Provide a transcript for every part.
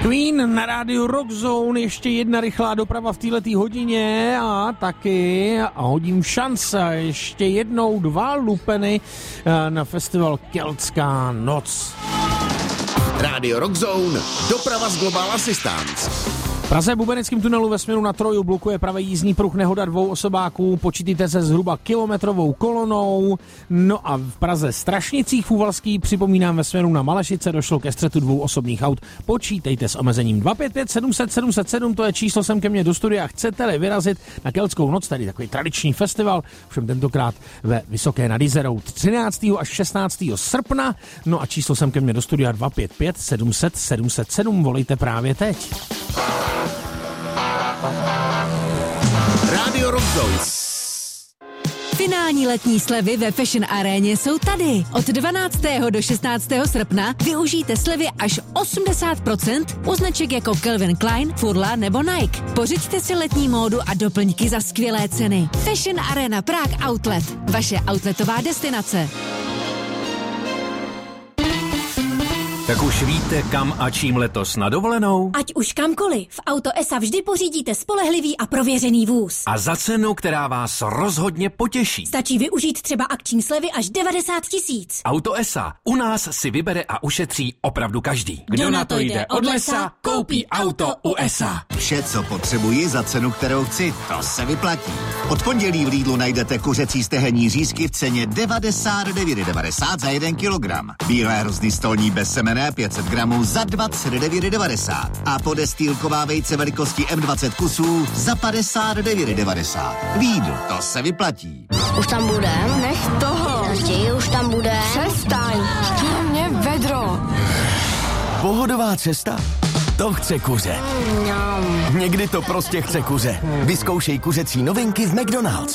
Queen na rádiu Rock Zone, ještě jedna rychlá doprava v této hodině a taky hodím šance. Ještě jednou 2 lupeny na festival Keltská noc. Rádio Rock Zone, doprava z Global Assistance. V Praze v Bubenickém tunelu ve směru na Troju blokuje pravý jízdní pruh, nehoda 2 osobáků, počítejte se zhruba kilometrovou kolonou. No a v Praze Strašnicích v Úvalský, připomínám, ve směru na Malešice došlo ke střetu 2 osobních aut. Počítejte s omezením 255 700 707, to je číslo sem ke mně do studia. Chcete-li vyrazit na Keltskou noc, tady takový tradiční festival, všem tentokrát ve Vysoké nad Jizerou 13. až 16. srpna. No a číslo sem ke mně do studia 255 700 707, volejte právě teď. Rádio Rock Zone. Finální letní slevy ve Fashion Aréně jsou tady. Od 12. do 16. srpna využijte slevy až 80% u značek jako Calvin Klein, Furla nebo Nike. Pořiďte si letní módu a doplňky za skvělé ceny. Fashion Arena Prague Outlet. Vaše outletová destinace. Tak už víte, kam a čím letos na dovolenou? Ať už kamkoliv, v Auto ESA vždy pořídíte spolehlivý a prověřený vůz. A za cenu, která vás rozhodně potěší. Stačí využít třeba akční slevy až 90 000. Auto ESA. U nás si vybere a ušetří opravdu každý. Kdo na to jde od lesa, koupí auto u ESA. Vše, co potřebuji za cenu, kterou chci, to se vyplatí. Od pondělí v Lidlu najdete kuřecí stehenní řízky v ceně 99,90 za 1 kilogram. Bílé hrozny stolní bez semene 500 gramů za 29,90 a podestýlková vejce velikosti M20 kusů za 59,90. Lidl, to se vyplatí. Už tam budem? Nech toho. Raději už tam bude. Přestaň. Chtěl mě vedro. Pohodová cesta? To chce kuře. Někdy to prostě chce kuře. Vyzkoušej kuřecí novinky v McDonald's.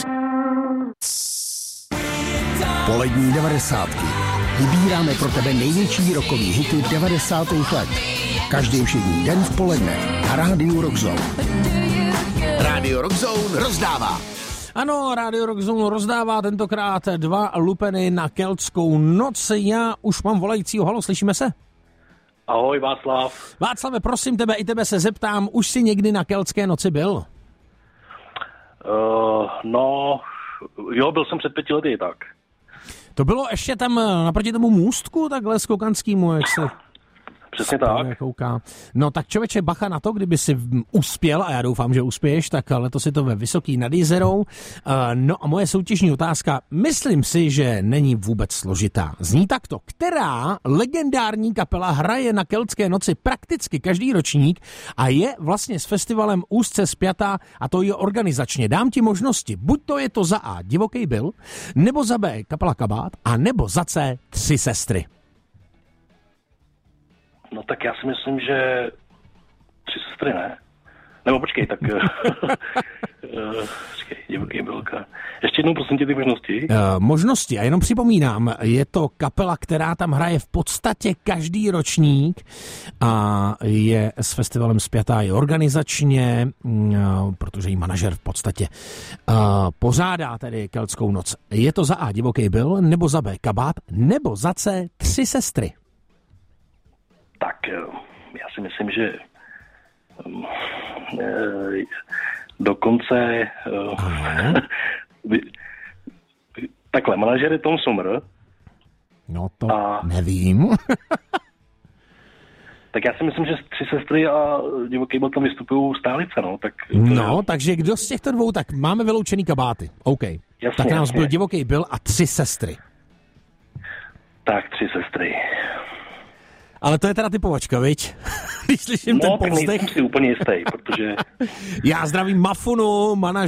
Polední 90. Vybíráme pro tebe největší rockový hity 90. let. Každý všední den v poledne na rádiu Rock Zone. Rádio Rock Zone rozdává. Ano, Rádio Rock Zone rozdává tentokrát 2 lupeny na Keltskou noc. Já už mám volajícího. Halo, slyšíme se? Ahoj, Václav. Václave, prosím tebe, i tebe se zeptám, už jsi někdy na Keltské noci byl? No, jo, byl jsem před 5 lety, tak. To bylo ještě tam naproti tomu můstku, takhle skokanskýmu, jak se... Přesně tak. Kouká. No tak člověče, bacha na to, kdyby si uspěl, a já doufám, že uspěješ, tak letos je to ve Vysoký nad Jizerou. No a moje soutěžní otázka, myslím si, že není vůbec složitá. Zní takto, která legendární kapela hraje na Keltské noci prakticky každý ročník a je vlastně s festivalem úzce spjatá, a to je organizačně. Dám ti možnosti, buď to je to za A Divoký Bill, nebo za B kapela Kabát, a nebo za C 3 sestry. No tak já si myslím, že 3 sestry, ne? Nebo počkej, tak... počkej, Divoký Bylka. Ještě jednou prosím tě ty možnosti. Možnosti, a jenom připomínám, je to kapela, která tam hraje v podstatě každý ročník a je s festivalem spjatá i organizačně, protože jí manažer v podstatě pořádá tedy Keltskou noc. Je to za A Divoký Bill, nebo za B Kabát, nebo za C 3 sestry. Tak já si myslím, že dokonce takhle, manažer je Tom Sommer. No to nevím. Tak já si myslím, že 3 sestry a Divoký Bill tam vystupují stálice, no. Tak takže kdo z těchto dvou, tak máme vyloučený Kabáty. OK. Jasně, tak nás byl Divoký Bill a 3 sestry. Tak 3 sestry. Ale to je teda typovačka, viď? Když slyším ten povzdech. No, tak nejsem si úplně jistý, protože... Já zdravím Mafunu, manažer